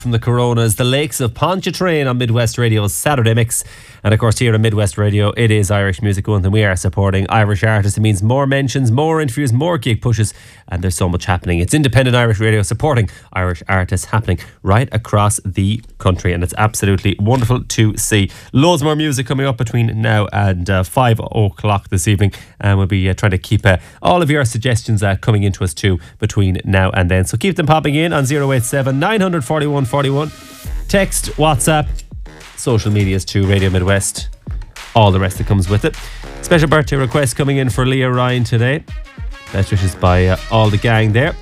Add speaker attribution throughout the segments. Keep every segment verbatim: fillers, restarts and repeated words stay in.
Speaker 1: from the Coronas, the Lakes of Pontchartrain on Midwest Radio's Saturday Mix. And of course here on Midwest Radio, it is Irish Music Month and we are supporting Irish artists. It means more mentions, more interviews, more gig pushes, and there's so much happening. It's independent Irish radio supporting Irish artists happening right across the country, and it's absolutely wonderful to see. Loads more music coming up between now and uh, five o'clock this evening, and we'll be uh, trying to keep uh, all of your suggestions uh, coming into us too between now and then. So keep them popping in on zero eight seven, nine four one, four one. Text, WhatsApp, social medias to Radio Midwest, all the rest that comes with it. Special birthday request coming in for Leah Ryan today. Best wishes by uh, all the gang there.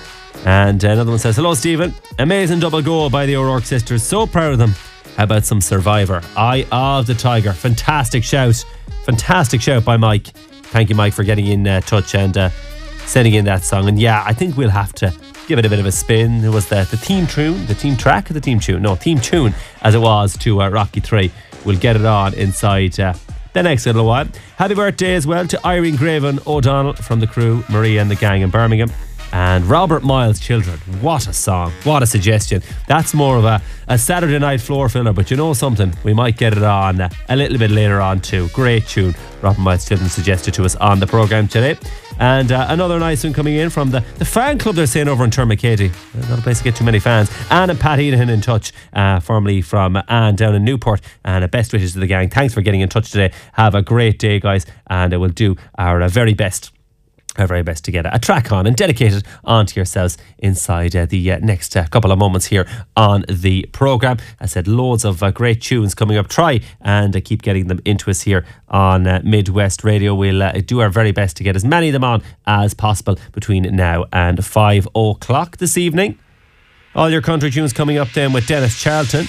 Speaker 1: And another one says, hello Stephen, amazing double goal by the O'Rourke sisters, so proud of them. How about some Survivor? Eye of the Tiger. Fantastic shout. Fantastic shout by Mike. Thank you, Mike, for getting in uh, touch and uh, sending in that song. And yeah, I think we'll have to give it a bit of a spin. It was the, the theme tune, the team track or the team tune? No, theme tune as it was to uh, Rocky three. We'll get it on inside uh, the next little while. Happy birthday as well to Irene Graven O'Donnell from the crew, Maria and the gang in Birmingham. And Robert Miles' Children. What a song. What a suggestion. That's more of a, a Saturday night floor filler, but you know something? We might get it on uh, a little bit later on too. Great tune. Robert Miles' Children suggested to us on the programme today. And uh, another nice one coming in from the, the fan club they're saying over in Termacady. Not a place to get too many fans. Anne and Pat Enahan in touch, uh, formerly from Anne down in Newport. And uh, best wishes to the gang. Thanks for getting in touch today. Have a great day, guys. And uh, we'll do our uh, very best. Our very best to get a track on and dedicate it onto yourselves inside uh, the uh, next uh, couple of moments here on the programme. I said loads of uh, great tunes coming up. Try and uh, keep getting them into us here on uh, Midwest Radio. We'll uh, do our very best to get as many of them on as possible between now and five o'clock this evening. All your country tunes coming up then with Dennis Charlton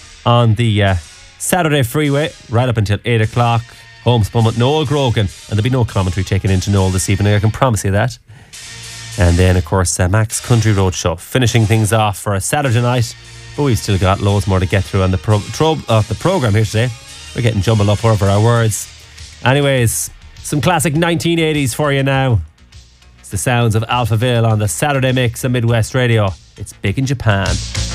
Speaker 1: on the uh, Saturday Freeway right up until eight o'clock. Homespun with Noel Grogan, and there'll be no commentary taken into Noel this evening, I can promise you that. And then of course uh, Max Country Road Show, finishing things off for a Saturday night, but we've still got loads more to get through on the, pro- tro- uh, the programme here today. We're getting jumbled up over our words. Anyways, some classic nineteen eighties for you now. It's the sounds of Alphaville on the Saturday Mix of Midwest Radio. It's big in Japan.